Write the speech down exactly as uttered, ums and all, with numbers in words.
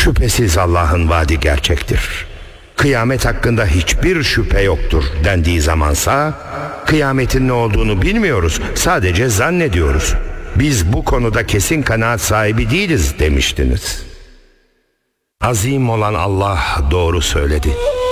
Şüphesiz Allah'ın vaadi gerçektir. Kıyamet hakkında hiçbir şüphe yoktur dendiği zamansa, kıyametin ne olduğunu bilmiyoruz, sadece zannediyoruz. Biz bu konuda kesin kanaat sahibi değiliz demiştiniz. Azim olan Allah doğru söyledi.